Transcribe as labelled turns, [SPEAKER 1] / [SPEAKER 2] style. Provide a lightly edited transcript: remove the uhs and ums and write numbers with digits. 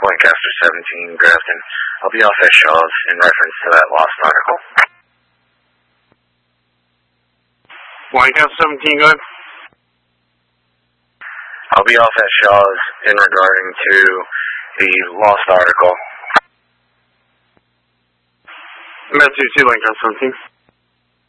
[SPEAKER 1] Lancaster 17, Grafton. I'll be off at Shaw's in reference to that lost article.
[SPEAKER 2] Lancaster 17, go ahead.
[SPEAKER 1] I'll be off at Shaw's in regarding to the lost article.
[SPEAKER 2] Matthew 2, Lancaster 17.